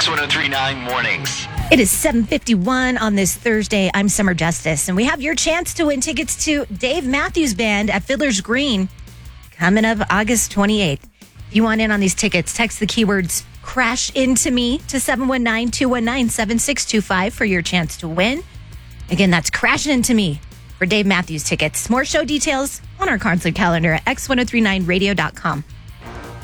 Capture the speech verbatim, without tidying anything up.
X one oh three point nine Mornings. It is seven fifty-one on this Thursday. I'm Summer Justice, and we have your chance to win tickets to Dave Matthews Band at Fiddler's Green coming up August twenty-eighth. If you want in on these tickets, text the keywords Crash Into Me to seven one nine, two one nine, seven six two five for your chance to win. Again, that's Crash Into Me for Dave Matthews tickets. More show details on our concert calendar at x ten thirty-nine radio dot com.